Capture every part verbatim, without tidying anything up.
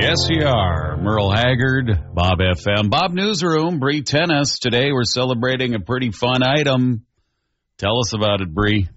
Yes, we are. Merle Haggard, Bob F M. Bob Newsroom, Bree Tennis. Today we're celebrating a pretty fun item. Tell us about it, Bree.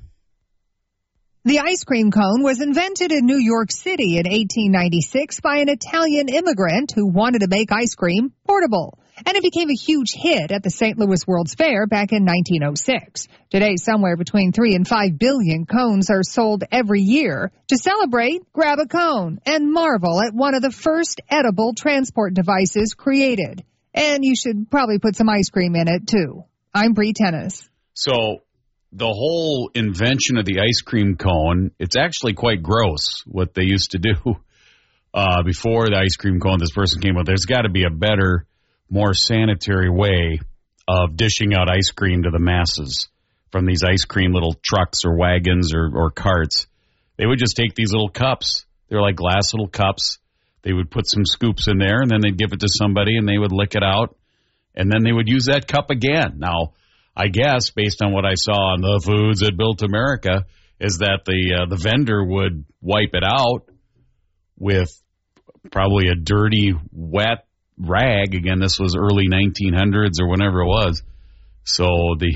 The ice cream cone was invented in New York City in eighteen ninety-six by an Italian immigrant who wanted to make ice cream portable. And it became a huge hit at the Saint Louis World's Fair back in nineteen oh six. Today, somewhere between three and five billion cones are sold every year. To celebrate, grab a cone and marvel at one of the first edible transport devices created. And you should probably put some ice cream in it, too. I'm Bree Tennis. So the whole invention of the ice cream cone, it's actually quite gross what they used to do uh, before the ice cream cone this person came up. There's got to be a better, more sanitary way of dishing out ice cream to the masses from these ice cream little trucks or wagons or, or carts. They would just take these little cups. They're like glass little cups. They would put some scoops in there, and then they'd give it to somebody, and they would lick it out, and then they would use that cup again. Now, I guess, based on what I saw on the Foods That Built America, is that the uh, the vendor would wipe it out with probably a dirty, wet rag. Again, this was early nineteen hundreds or whenever it was. So the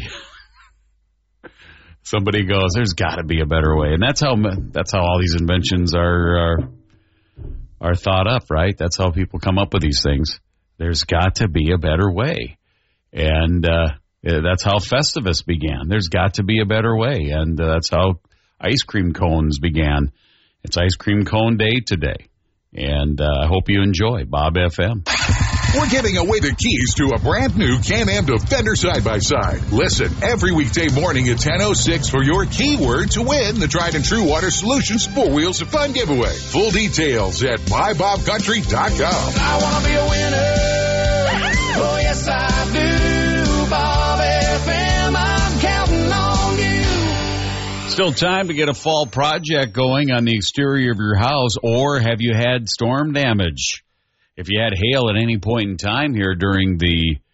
somebody goes, "There's got to be a better way," and that's how that's how all these inventions are, are are thought up, right? That's how people come up with these things. There's got to be a better way, and uh, that's how Festivus began. There's got to be a better way, and uh, that's how ice cream cones began. It's Ice Cream Cone Day today, and uh, I hope you enjoy Bob F M. We're giving away the keys to a brand new Can-Am Defender side-by-side. Listen every weekday morning at ten oh six for your keyword to win the Tried and True Water Solutions four Wheels of Fun giveaway. Full details at my bob country dot com. I want to be a winner. Oh, yes, I do. Bob F M, I'm counting on you. Still time to get a fall project going on the exterior of your house, or have you had storm damage? If you had hail at any point in time here during the